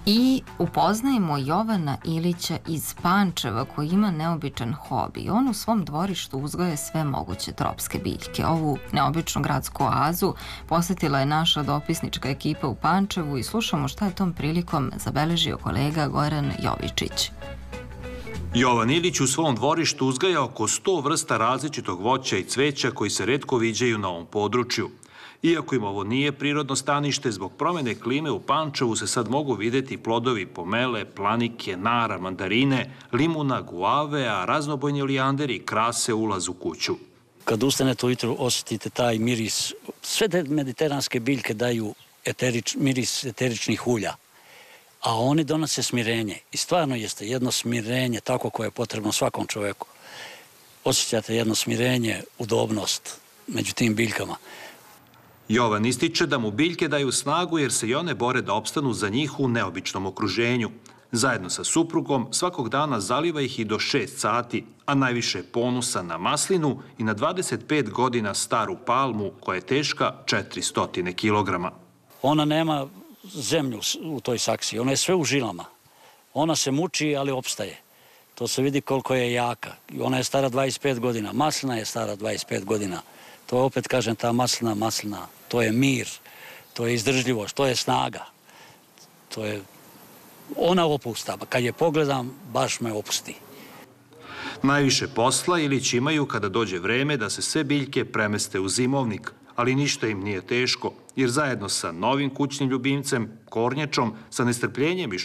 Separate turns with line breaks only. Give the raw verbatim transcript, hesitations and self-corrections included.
I upoznajemo Jovana Ilića iz Pančeva koji ima neobičan hobi. On u svom dvorištu uzgaja sve moguće tropske biljke. Ovu neobičnu gradsku oazu posetila je naša dopisnička ekipa u Pančevu i slušamo šta je tom prilikom zabeležio kolega Goran Jovičić.
Jovan Ilić u svom dvorištu uzgaja oko sto vrsta različitog voća i cveća koji se retko viđaju na ovom području. Iako im ovo nije prirodno stanište, zbog promjene klime u Pančevu se sad mogu vidjeti plodovi pomele, planike, nara, mandarine, limuna, guave, a raznobojni lijanderi krase ulaz u kuću.
Kad ustanete ujutru osjetite taj miris. Sve te mediteranske biljke daju eterič, miris eteričnih ulja, a oni donose smirenje. I stvarno jeste jedno smirenje tako koje je potrebno svakom čovjeku. Osjećate jedno smirenje, udobnost među tim biljkama.
Jovan ističe da mu biljke daju snagu jer se i one bore da opstanu za njih u neobičnom okruženju. Zajedno sa suprugom svakog dana zaliva ih i do šest sati, a najviše je ponosa na maslinu i na dvadeset pet godina staru palmu koja je teška četiristo kilograma.
Ona nema zemlju u toj saksiji, ona je sve u žilama. Ona se muči, ali opstaje. To se vidi koliko je jaka. Ona je stara dvadeset pet godina, maslina je stara dvadeset pet godina. To opet kažem, ta maslina, maslina, to je mir, to je izdržljivost, to je snaga. To je, ona opusta, kad je pogledam, baš me opusti.
Najviše posla Ilić imaju kada dođe vreme da se sve biljke premeste u zimovnik, ali ništa im nije teško, jer zajedno sa novim kućnim ljubimcem, kornjačom, sa nestrpljenjem i